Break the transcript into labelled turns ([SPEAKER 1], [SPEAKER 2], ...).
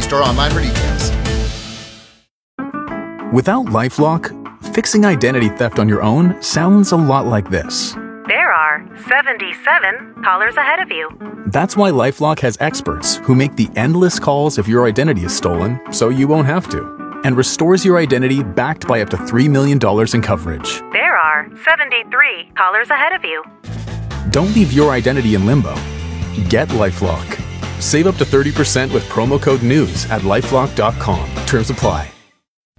[SPEAKER 1] Test or online for details.
[SPEAKER 2] Without LifeLock, fixing identity theft on your own sounds a lot like this.
[SPEAKER 3] There are 77 callers ahead of you.
[SPEAKER 2] That's why LifeLock has experts who make the endless calls if your identity is stolen, so you won't have to, and restores your identity backed by up to $3 million in coverage.
[SPEAKER 3] There are 73 callers ahead of you.
[SPEAKER 2] Don't leave your identity in limbo. Get LifeLock. Save up to 30% with promo code NEWS at LifeLock.com. Terms apply.